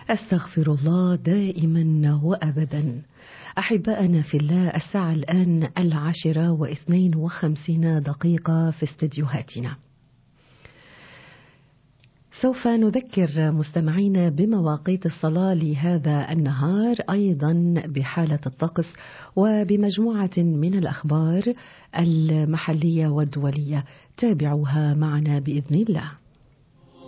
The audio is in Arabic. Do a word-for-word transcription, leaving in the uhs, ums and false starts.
أستغفر الله دائما وأبدا. أحبائنا في الله، الساعة الآن العاشرة واثنين وخمسين دقيقة في استديوهاتنا. سوف نذكر مستمعينا بمواقيت الصلاة لهذا النهار، أيضا بحالة الطقس وبمجموعة من الأخبار المحلية والدولية. تابعوها معنا بإذن الله.